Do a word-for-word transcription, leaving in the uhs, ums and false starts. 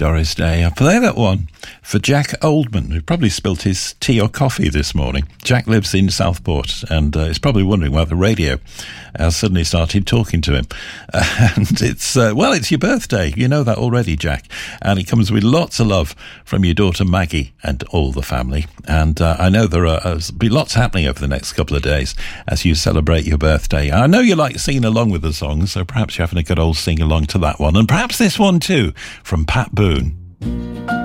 Doris Day. I play that one for Jack Oldman, who probably spilt his tea or coffee this morning. Jack lives in Southport and uh, is probably wondering why the radio has suddenly started talking to him. And it's, uh, well, it's your birthday. You know that already, Jack. And it comes with lots of love from your daughter Maggie and all the family. And uh, I know there are uh, be lots happening over the next couple of days as you celebrate your birthday. I know you like singing along with the songs, so perhaps you're having a good old sing along to that one. And perhaps this one too, from Pat Boone.